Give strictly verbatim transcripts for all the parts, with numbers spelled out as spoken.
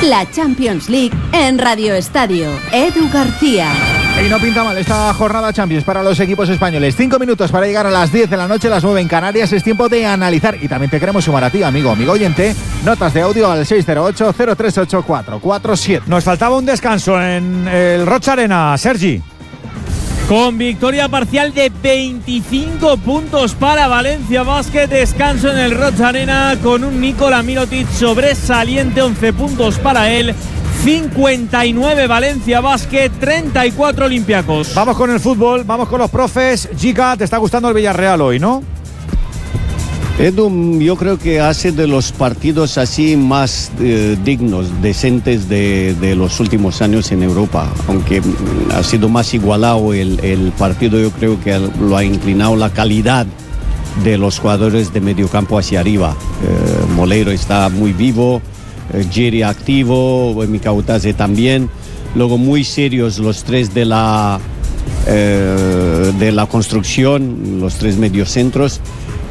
La Champions League en Radio Estadio. Edu García. Y no pinta mal esta jornada Champions para los equipos españoles. Cinco minutos para llegar a las diez de la noche, las nueve en Canarias. Es tiempo de analizar y también te queremos sumar a ti, amigo, amigo oyente. Notas de audio al seis cero ocho, cero tres ocho cuatro cuatro siete. Nos faltaba un descanso en el Rocha Arena, Sergi. Con victoria parcial de veinticinco puntos para Valencia Basket. Descanso en el Rocha Arena con un Nikola Mirotic sobresaliente, once puntos para él. cincuenta y nueve Valencia Basket, treinta y cuatro Olympiacos. Vamos con el fútbol, vamos con los profes. Giga, te está gustando el Villarreal hoy, ¿no? Edu, yo creo que hace de los partidos así más eh, dignos, decentes de, de los últimos años en Europa, aunque ha sido más igualado el, el partido. Yo creo que lo ha inclinado la calidad de los jugadores de mediocampo hacia arriba. eh, Moleiro está muy vivo, eh, Giri activo, Mikautase también. Luego muy serios los tres de la, eh, de la construcción, los tres mediocentros.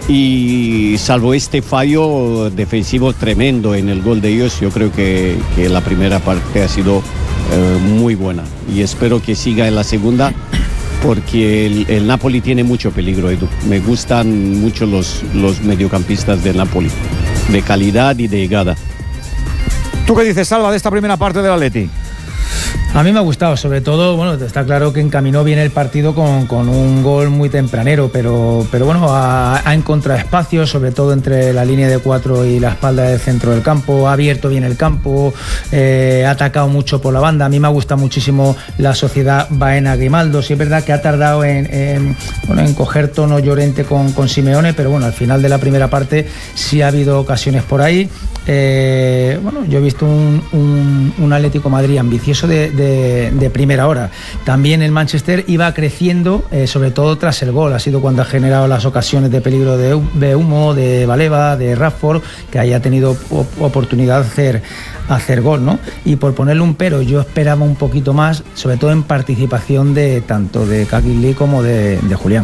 Y salvo este fallo defensivo tremendo en el gol de ellos, yo creo que, que la primera parte ha sido eh, muy buena. Y espero que siga en la segunda, porque el, el Napoli tiene mucho peligro, Edu. Me gustan mucho los, los mediocampistas del Napoli, de calidad y de llegada. ¿Tú qué dices, Salva, de esta primera parte del Atleti? A mí me ha gustado, sobre todo, bueno, está claro que encaminó bien el partido con, con un gol muy tempranero, pero, pero bueno, ha, ha encontrado espacios, sobre todo entre la línea de cuatro y la espalda del centro del campo, ha abierto bien el campo, eh, ha atacado mucho por la banda. A mí me gusta muchísimo la sociedad Baena-Grimaldo. Sí es verdad que ha tardado en, en, bueno, en coger tono Llorente con, con Simeone, pero bueno, al final de la primera parte sí ha habido ocasiones por ahí. Eh, bueno, yo he visto un, un, un Atlético Madrid ambicioso de, de, de primera hora. También el Manchester iba creciendo, eh, sobre todo tras el gol. Ha sido cuando ha generado las ocasiones de peligro de, de Humo, de Baleva, de Rashford, que haya tenido op- oportunidad de hacer, hacer gol, ¿no? Y por ponerle un pero, yo esperaba un poquito más, sobre todo en participación de tanto de Kakili como de, de Julián.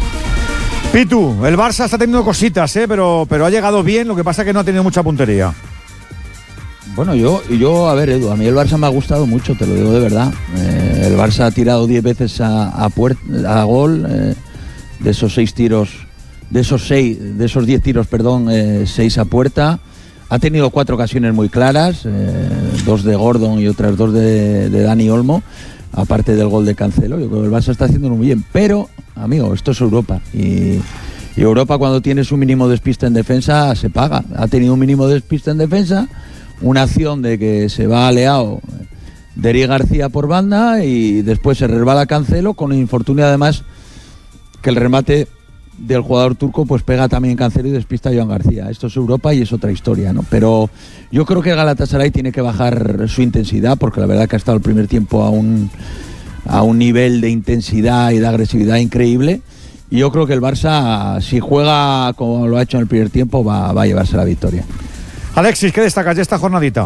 Pitu, el Barça está teniendo cositas, ¿eh? pero, pero ha llegado bien, lo que pasa es que no ha tenido mucha puntería. Bueno, yo, yo, a ver, Edu, a mí el Barça me ha gustado mucho, te lo digo de verdad. Eh, el Barça ha tirado diez veces a, a, puerta, a gol, eh, de esos seis tiros, de esos seis, de esos diez tiros, perdón, eh, seis a puerta. Ha tenido cuatro ocasiones muy claras, eh, dos de Gordon y otras dos de, de Dani Olmo, aparte del gol de Cancelo. Yo creo que el Barça está haciéndolo muy bien, pero, amigo, esto es Europa y, y Europa, cuando tienes un mínimo despiste en defensa, se paga. Ha tenido un mínimo despiste en defensa, una acción de que se va aleado Deri García por banda y después se resbala Cancelo, con el infortunio además que el remate del jugador turco pues pega también Cancelo y despista a Joan García. Esto es Europa y es otra historia, ¿no? Pero yo creo que el Galatasaray tiene que bajar su intensidad, porque la verdad que ha estado el primer tiempo a un, a un nivel de intensidad y de agresividad increíble, y yo creo que el Barça, si juega como lo ha hecho en el primer tiempo, va, va a llevarse la victoria. Alexis, ¿qué destacas de esta jornadita?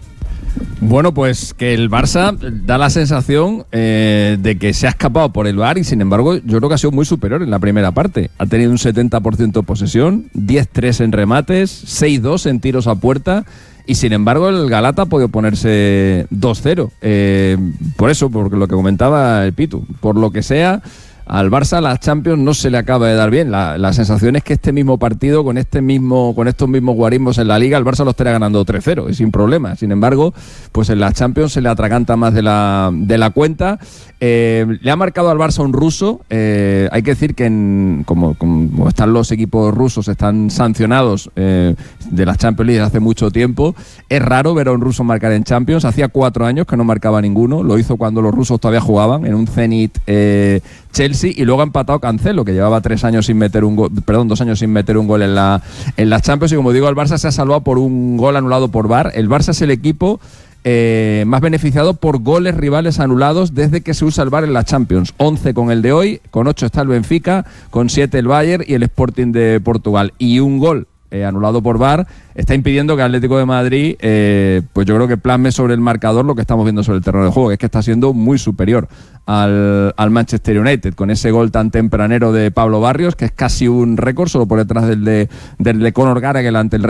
Bueno, pues que el Barça da la sensación eh, de que se ha escapado por el V A R y, sin embargo, yo creo que ha sido muy superior en la primera parte. Ha tenido un setenta por ciento de posesión, diez tres en remates, seis dos en tiros a puerta, y sin embargo el Galata ha podido ponerse dos cero. Eh, por eso, porque lo que comentaba el Pitu, por lo que sea, al Barça la Champions no se le acaba de dar bien. La, la sensación es que este mismo partido, con este mismo, con estos mismos guarismos en la Liga, el Barça lo estaría ganando tres cero, y sin problema. Sin embargo, pues en la Champions se le atraganta más de la, de la cuenta. Eh, le ha marcado al Barça un ruso. Eh, hay que decir que en, como, como están los equipos rusos, están sancionados eh, de la Champions League hace mucho tiempo. Es raro ver a un ruso marcar en Champions. Hacía cuatro años que no marcaba ninguno. Lo hizo cuando los rusos todavía jugaban en un Zenit eh, Chelsea, y luego ha empatado Cancelo, que llevaba tres años sin meter un gol, perdón, dos años sin meter un gol en la en la Champions, y como digo, el Barça se ha salvado por un gol anulado por V A R. El Barça es el equipo eh, más beneficiado por goles rivales anulados desde que se usa el V A R en la Champions. once con el de hoy, con ocho está el Benfica, con siete el Bayern y el Sporting de Portugal. Y un gol Eh, anulado por V A R está impidiendo que Atlético de Madrid, eh, pues yo creo que plasme sobre el marcador lo que estamos viendo sobre el terreno de juego, que es que está siendo muy superior al, al Manchester United, con ese gol tan tempranero de Pablo Barrios, que es casi un récord, solo por detrás del de, del de Conor Gallagher ante el